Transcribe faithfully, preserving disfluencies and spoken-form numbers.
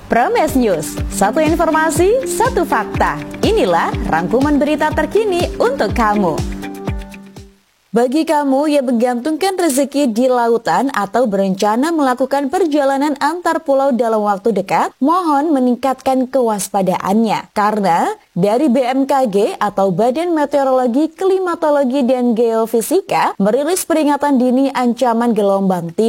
Prames News, satu informasi, satu fakta. Inilah rangkuman berita terkini untuk kamu. Bagi kamu yang menggantungkan rezeki di lautan atau berencana melakukan perjalanan antar pulau dalam waktu dekat, mohon meningkatkan kewaspadaannya. Karena dari B M K G atau Badan Meteorologi, Klimatologi, dan Geofisika merilis peringatan dini ancaman gelombang tinggi